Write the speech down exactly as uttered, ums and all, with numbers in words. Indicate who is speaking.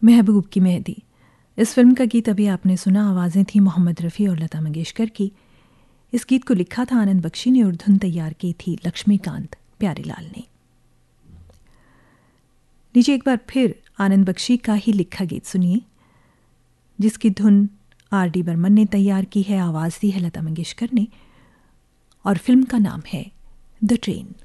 Speaker 1: महबूब की मेहंदी। इस फिल्म का गीत अभी आपने सुना, आवाज़ें थी मोहम्मद रफ़ी और लता मंगेशकर की। इस गीत को लिखा था आनंद बख्शी ने और धुन तैयार की थी लक्ष्मीकांत प्यारेलाल ने। लीजिए एक बार फिर आनंद बख्शी का ही लिखा गीत सुनिए, जिसकी धुन आर डी बर्मन ने तैयार की है, आवाज़ दी है लता मंगेशकर ने, और फिल्म का नाम है द ट्रेन।